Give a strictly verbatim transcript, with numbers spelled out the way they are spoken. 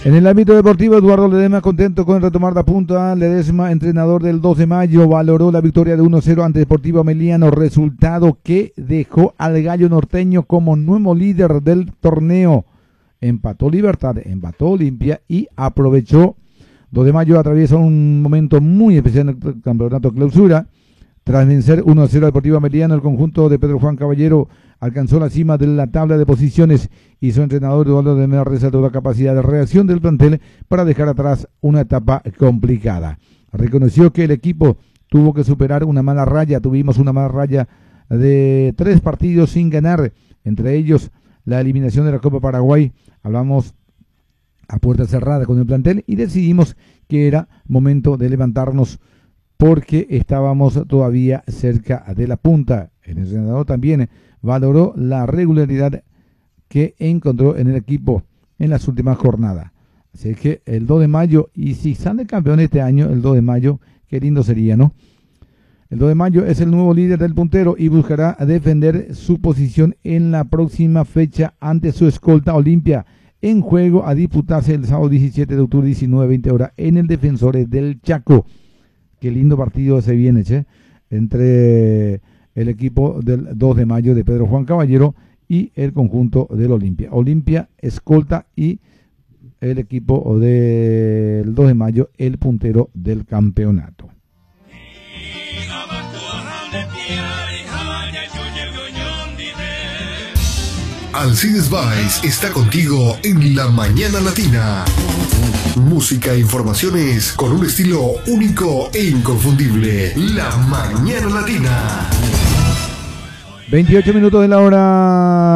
En el ámbito deportivo, Eduardo Ledesma, contento con retomar la punta. Ledesma, entrenador del dos de mayo, valoró la victoria de uno cero ante Deportivo Meliano, resultado que dejó al Gallo Norteño como nuevo líder del torneo. Empató Libertad, empató Olimpia y aprovechó. dos de mayo atraviesa un momento muy especial en el campeonato clausura. Tras vencer uno a cero a Deportivo Meliano, el conjunto de Pedro Juan Caballero alcanzó la cima de la tabla de posiciones y su entrenador Eduardo Ledesma resaltó la capacidad de reacción del plantel para dejar atrás una etapa complicada. Reconoció que el equipo tuvo que superar una mala raya, tuvimos una mala raya de tres partidos sin ganar, entre ellos la eliminación de la Copa Paraguay. Hablamos a puerta cerrada con el plantel y decidimos que era momento de levantarnos porque estábamos todavía cerca de la punta. El entrenador también valoró la regularidad que encontró en el equipo en las últimas jornadas. Así que el dos de mayo, y si sale campeón este año, el dos de mayo, qué lindo sería, ¿no? El dos de mayo es el nuevo líder del puntero y buscará defender su posición en la próxima fecha ante su escolta Olimpia, en juego a disputarse el sábado diecisiete de octubre, diecinueve a veinte horas, en el Defensores del Chaco. Qué lindo partido se viene, che, entre el equipo del dos de mayo de Pedro Juan Caballero y el conjunto del Olimpia. Olimpia, escolta, y el equipo del dos de mayo, el puntero del campeonato. Alcides Baez está contigo en La Mañana Latina. Música e informaciones con un estilo único e inconfundible. La Mañana Latina. veintiocho minutos de la hora.